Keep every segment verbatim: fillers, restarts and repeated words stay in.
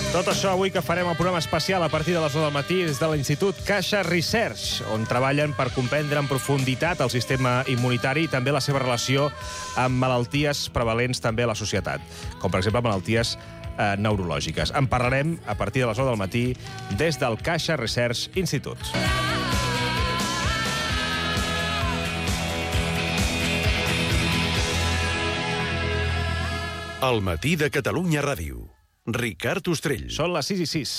Tot això avui que farem el programa especial a partir de les nou del matí des de l'Institut Caixa Research, on treballen per comprendre en profunditat el sistema immunitari i també la seva relació amb malalties prevalents també a la societat, com per exemple malalties eh, neurològiques. En parlarem a partir de les nou del matí des del Caixa Research Institute. El matí de Catalunya Ràdio. Ricard Ostrell. Són les sis i sis.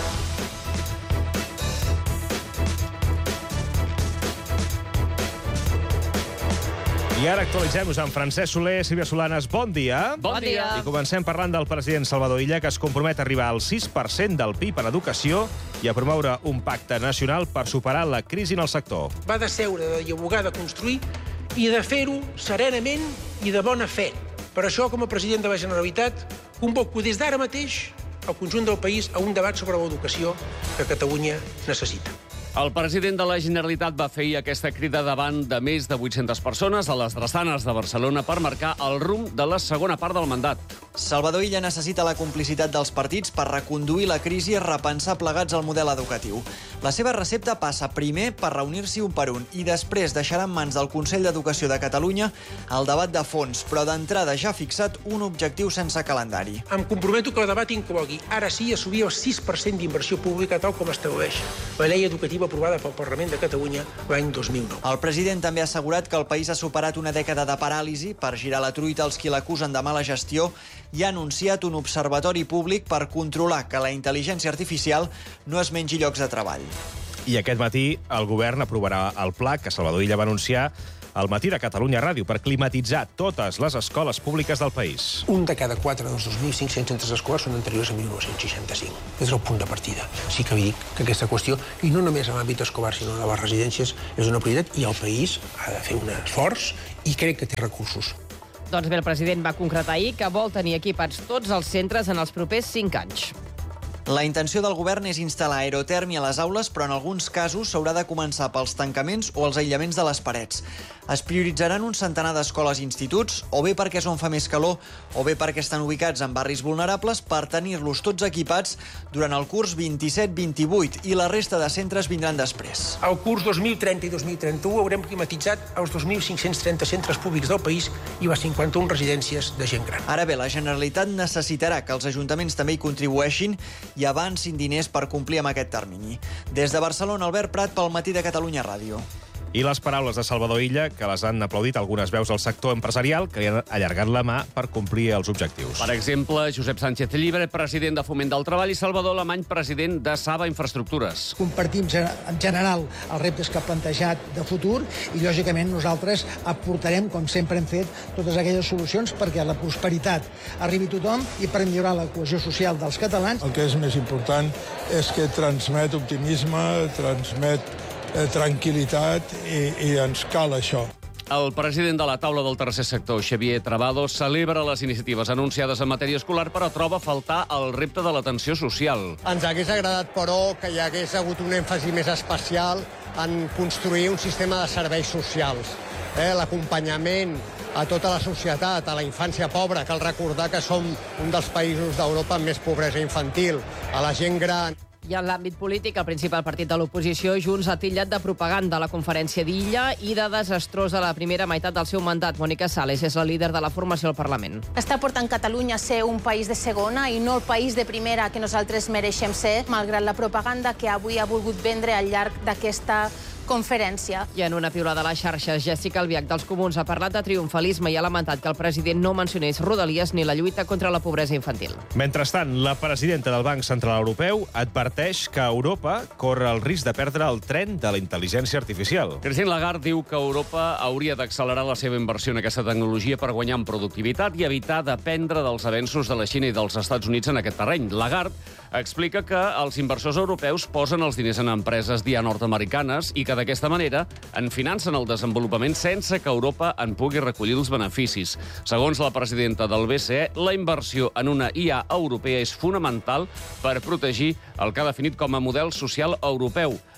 I ara actualitzem-nos amb Francesc Soler, Sílvia Solanes. Bon dia. Bon dia. I comencem parlant del president Salvador Illa, que es compromet a arribar al sis per cent del P I B en educació i a promoure un pacte nacional per superar la crisi en el sector. Va de seure, de dialogar, de construir i de fer-ho serenament i de bona fe. Per això, com a president de la Generalitat, convoco des d'ara mateix el conjunt del país a un debat sobre l'educació que Catalunya necessita. El president de la Generalitat va fer aquesta crida davant de més de vuit-centes persones a les drassanes de Barcelona per marcar el rumb de la segona part del mandat. Salvador Illa necessita la complicitat dels partits per reconduir la crisi i repensar plegats el model educatiu. La seva recepta passa primer per reunir-s'hi un per un i després deixarà en mans del Consell d'Educació de Catalunya el debat de fons, però d'entrada ja ha fixat un objectiu sense calendari. Em comprometo que el debat inclogui, ara sí, assolir el sis per cent d'inversió pública tal com estableix la llei educativa aprovada pel Parlament de Catalunya l'any dos mil nou. El president també ha assegurat que el país ha superat una dècada de paràlisi per girar la truita als qui l'acusen de mala gestió i ha anunciat un observatori públic per controlar que la intel·ligència artificial no es mengi llocs de treball. I aquest matí el govern aprovarà el pla que Salvador Illa va anunciar al matí de Catalunya Ràdio per climatitzar totes les escoles públiques del país. Un de cada quatre dels dos mil cinc-cents centres escolars són anteriors a dinou seixanta-cinc. És el punt de partida. Sí que dic que aquesta qüestió, i no només en l'àmbit escolar, sinó de les residències, és una prioritat i el país ha de fer un esforç i crec que té recursos. Doncs bé, el president va concretar ahir que vol tenir equipats tots els centres en els propers cinc anys. La intenció del govern és instal·lar aerotèrmia a les aules, però en alguns casos s'haurà de començar pels tancaments o els aïllaments de les parets. Es prioritzaran un centenar d'escoles i instituts, o bé perquè és on fa més calor, o bé perquè estan ubicats en barris vulnerables, per tenir-los tots equipats durant el curs vint-i-set vint-i-vuit, i la resta de centres vindran després. Al curs dos mil trenta i dos mil trenta-u haurem climatitzat els dos mil cinc-cents trenta centres públics del país i les cinquanta-una residències de gent gran. Ara bé, la Generalitat necessitarà que els ajuntaments també hi contribueixin i avancin diners per complir amb aquest termini. Des de Barcelona, Albert Prat, pel matí de Catalunya Ràdio. I les paraules de Salvador Illa, que les han aplaudit algunes veus del sector empresarial, que li han allargat la mà per complir els objectius. Per exemple, Josep Sánchez Llibre, president de Foment del Treball, i Salvador Alemany, president de Saba Infraestructures. Compartim en general els reptes que ha plantejat de futur i, lògicament, nosaltres aportarem, com sempre hem fet, totes aquelles solucions perquè la prosperitat arribi a tothom i per millorar la cohesió social dels catalans. El que és més important és que transmet optimisme, transmet eh, tranquil·litat i, i ens cal això. El president de la taula del tercer sector, Xavier Trabado, celebra les iniciatives anunciades en matèria escolar, però troba a faltar el repte de l'atenció social. Ens hagués agradat, però, que hi hagués hagut un èmfasi més especial en construir un sistema de serveis socials. Eh, l'acompanyament a tota la societat, a la infància pobra. Cal recordar que som un dels països d'Europa amb més pobresa infantil, a la gent gran. I en l'àmbit polític, el principal partit de l'oposició, Junts, ha titllat de propaganda la conferència d'Illa i de desastrosa la primera meitat del seu mandat. Mònica Sales és la líder de la formació al Parlament. Està portant Catalunya a ser un país de segona i no el país de primera que nosaltres mereixem ser, malgrat la propaganda que avui ha volgut vendre al llarg d'aquesta conferència. I en una piulada a les xarxes, Jessica Albiach dels Comuns ha parlat de triomfalisme i ha lamentat que el president no mencionés Rodalies ni la lluita contra la pobresa infantil. Mentrestant, la presidenta del Banc Central Europeu adverteix que Europa corre el risc de perdre el tren de la intel·ligència artificial. Christine Lagarde diu que Europa hauria d'accelerar la seva inversió en aquesta tecnologia per guanyar en productivitat i evitar dependre dels avenços de la Xina i dels Estats Units en aquest terreny. Lagarde explica que els inversors europeus posen els diners en empreses dia nord-americanes i que d'aquesta manera en financen el desenvolupament sense que Europa en pugui recollir els beneficis. Segons la presidenta del B C E, la inversió en una I A europea és fonamental per protegir el que ha definit com a model social europeu.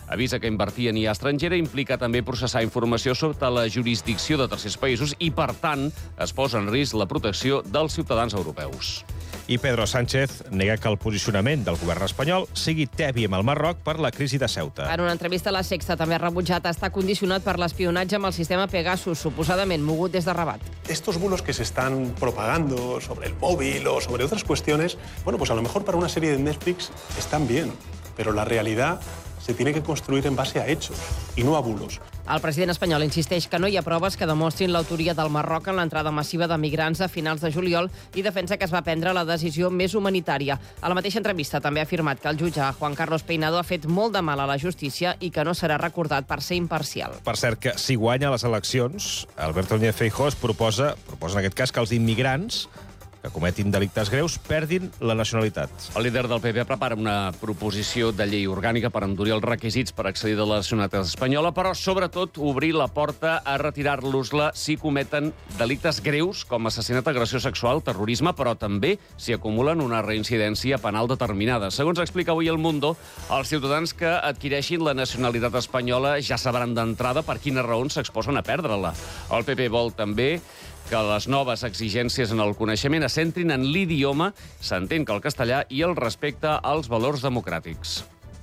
Avisa que invertir en I A estrangera implica també processar informació sobre la jurisdicció de tercers països i, per tant, es posa en risc la protecció dels ciutadans europeus. I Pedro Sánchez nega que el posicionament del govern espanyol sigui tebi amb el Marroc per la crisi de Ceuta. En una entrevista a La Sexta també ha rebutjat estar condicionat per l'espionatge amb el sistema Pegasus, suposadament mogut des de Rabat. Estos bulos que se están propagando sobre el móvil o sobre otras cuestiones, bueno, pues a lo mejor para una serie de Netflix están bien, pero la realidad se tiene que construir en base a hechos y no a bulos. El president espanyol insisteix que no hi ha proves que demostrin l'autoria del Marroc en l'entrada massiva de migrants a finals de juliol i defensa que es va prendre la decisió més humanitària. A la mateixa entrevista també ha afirmat que el jutge Juan Carlos Peinado ha fet molt de mal a la justícia i que no serà recordat per ser imparcial. Per cert, que si guanya les eleccions, Alberto Núñez Feijóo proposa, proposa en aquest cas que els immigrants que cometin delictes greus perdin la nacionalitat. El líder del P P prepara una proposició de llei orgànica per endurir els requisits per accedir a la nacionalitat espanyola, però sobretot obrir la porta a retirar-los-la si cometen delictes greus com assassinat, agressió sexual, terrorisme, però també si acumulen una reincidència penal determinada. Segons explica avui El Mundo, els ciutadans que adquireixin la nacionalitat espanyola ja sabran d'entrada per quines raons s'exposen a perdre-la. El P P vol també que les noves exigències en el coneixement es centrin en l'idioma, s'entén que el castellà i el respecte als valors democràtics.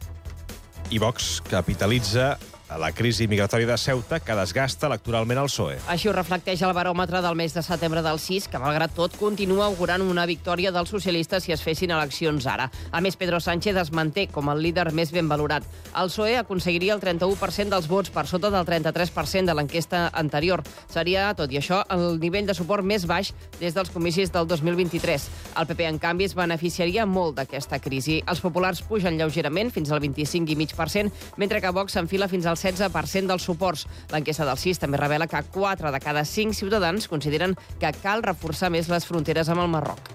I Vox capitalitza la crisi migratòria de Ceuta que desgasta electoralment el P S O E. Així ho reflecteix el baròmetre del mes de setembre del sis, que malgrat tot continua augurant una victòria dels socialistes si es fessin eleccions ara. A més, Pedro Sánchez es manté com el líder més ben valorat. El P S O E aconseguiria el trenta-u per cent dels vots per sota del trenta-tres per cent de l'enquesta anterior. Seria, tot i això, el nivell de suport més baix des dels comicis del dos mil vint-i-tres. El P P, en canvi, es beneficiaria molt d'aquesta crisi. Els populars pugen lleugerament fins al vint-i-cinc coma cinc per cent, mentre que Vox s'enfila fins al setze per cent dels suports. L'enquesta del sis també revela que quatre de cada cinc ciutadans consideren que cal reforçar més les fronteres amb el Marroc.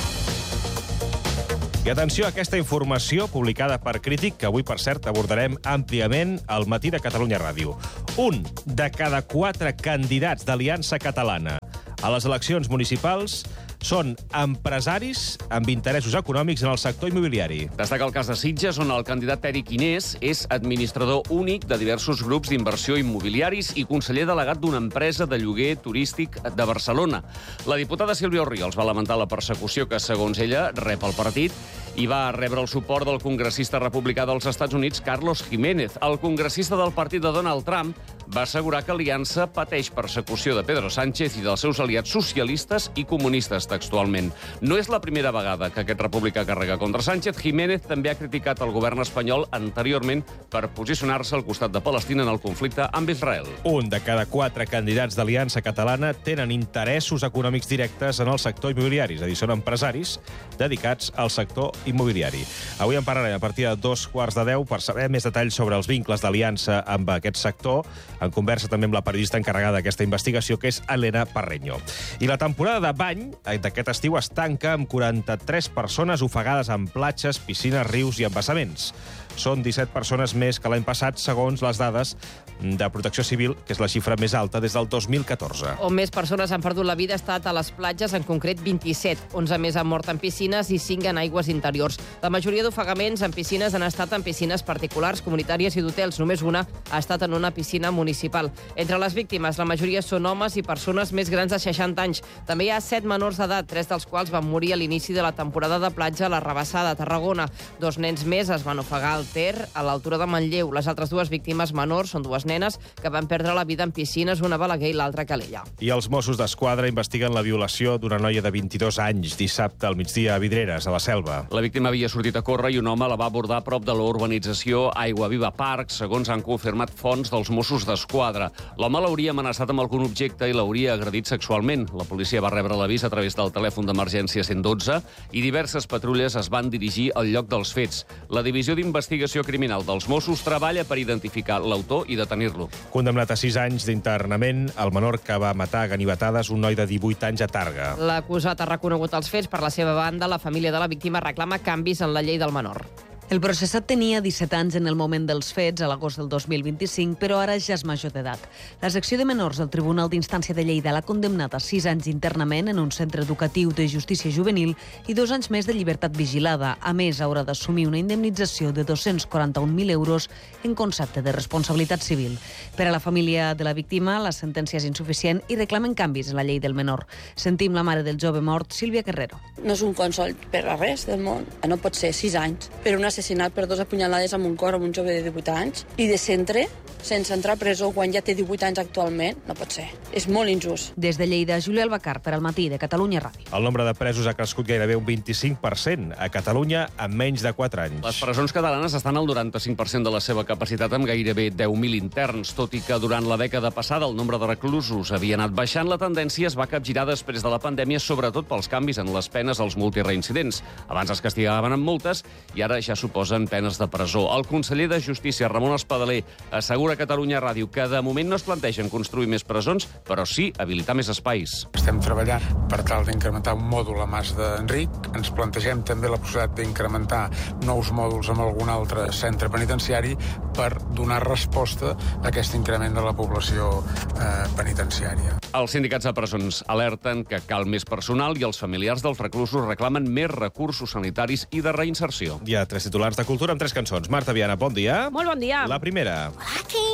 I atenció a aquesta informació publicada per Crític, que avui, per cert, abordarem àmpliament al Matí de Catalunya Ràdio. Un de cada quatre candidats d'Aliança Catalana a les eleccions municipals són empresaris amb interessos econòmics en el sector immobiliari. Destaca el cas de Sitges, on el candidat Eric Inés és administrador únic de diversos grups d'inversió immobiliaris i conseller delegat d'una empresa de lloguer turístic de Barcelona. La diputada Sílvia Orriols va lamentar la persecució que, segons ella, rep el partit i va rebre el suport del congressista republicà dels Estats Units, Carlos Jiménez. El congressista del partit de Donald Trump va assegurar que Aliança pateix persecució de Pedro Sánchez i dels seus aliats socialistes i comunistes, textualment. No és la primera vegada que aquest republicà carrega contra Sánchez. Jiménez també ha criticat el govern espanyol anteriorment per posicionar-se al costat de Palestina en el conflicte amb Israel. Un de cada quatre candidats d'Aliança Catalana tenen interessos econòmics directes en el sector immobiliari, és a dir, són empresaris dedicats al sector immobiliari. Avui en parlarem a partir de dos quarts de deu per saber més detalls sobre els vincles d'Aliança amb aquest sector, en conversa també amb la periodista encarregada d'aquesta investigació, que és Elena Parreño. I la temporada de bany d'aquest estiu es tanca amb quaranta-tres persones ofegades en platges, piscines, rius i embassaments. Són disset persones més que l'any passat, segons les dades de Protecció Civil, que és la xifra més alta des del dos mil catorze. On més persones han perdut la vida ha estat a les platges, en concret vint-i-set. onze més han mort en piscines i cinc en aigües interiors. La majoria d'ofegaments en piscines han estat en piscines particulars, comunitàries i d'hotels. Només una ha estat en una piscina municipal. Entre les víctimes, la majoria són homes i persones més grans de seixanta anys. També hi ha set menors d'edat, tres dels quals van morir a l'inici de la temporada de platja a la Rabassada, a Tarragona. Dos nens més es van ofegar al Ter, a l'altura de Manlleu. Les altres dues víctimes menors són dues nenes que van perdre la vida en piscines, una a Balaguer i l'altra a Calella. I els Mossos d'Esquadra investiguen la violació d'una noia de vint-i-dos anys dissabte al migdia a Vidreres, a la Selva. La víctima havia sortit a córrer i un home la va abordar a prop de la urbanització Aigua Viva Park, segons han confirmat fonts dels Mossos d'Esquadra. L'home l'hauria amenaçat amb algun objecte i l'hauria agredit sexualment. La policia va rebre l'avís a través del telèfon d'emergència cent dotze i diverses patrulles es van dirigir al lloc dels fets. La divisió d'investigació criminal dels Mossos treballa per identificar l'autor i detenir-lo. Condemnat a sis anys d'internament, el menor que va matar a ganivetades un noi de divuit anys a Tàrrega. L'acusat ha reconegut els fets. Per la seva banda, la família de la víctima reclama canvis en la llei del menor. El processat tenia disset anys en el moment dels fets, a l'agost del dos mil vint-i-cinc, però ara ja és major d'edat. La secció de menors del Tribunal d'Instància de Lleida l'ha condemnat a sis anys d'internament en un centre educatiu de justícia juvenil i dos anys més de llibertat vigilada. A més, haurà d'assumir una indemnització de dos-cents quaranta-un mil euros en concepte de responsabilitat civil. Per a la família de la víctima, la sentència és insuficient i reclamen canvis en la llei del menor. Sentim la mare del jove mort, Sílvia Guerrero. No és un consol per a res del món. No pot ser sis anys per una assassinat per dos apunyalades amb un cor amb un jove de divuit anys i de centre sense entrar a presó quan ja té divuit anys actualment. No pot ser. És molt injust. Des de Lleida, Júlia Albacar, per al Matí de Catalunya Ràdio. El nombre de presos ha crescut gairebé un vint-i-cinc per cent a Catalunya en menys de quatre anys. Les presons catalanes estan al noranta-cinc per cent de la seva capacitat amb gairebé deu mil interns. Tot i que durant la dècada passada el nombre de reclusos havia anat baixant, la tendència es va capgirar després de la pandèmia, sobretot pels canvis en les penes als multireincidents. Abans es castigaven amb multes i ara ja suposen penes de presó. El conseller de Justícia, Ramon Espadaler, assegura a Catalunya Ràdio que de moment no es plantegen construir més presons, però sí habilitar més espais. Estem treballant per tal d'incrementar un mòdul a Mas d'Enric. Ens plantegem també la possibilitat d'incrementar nous mòduls amb algun altre centre penitenciari per donar resposta a aquest increment de la població eh, penitenciària. Els sindicats de presons alerten que cal més personal i els familiars dels reclusos reclamen més recursos sanitaris i de reinserció. Hi ha tres titulars de cultura amb tres cançons. Marta Viana, bon dia. Molt bon dia. La primera. Hola, aquí.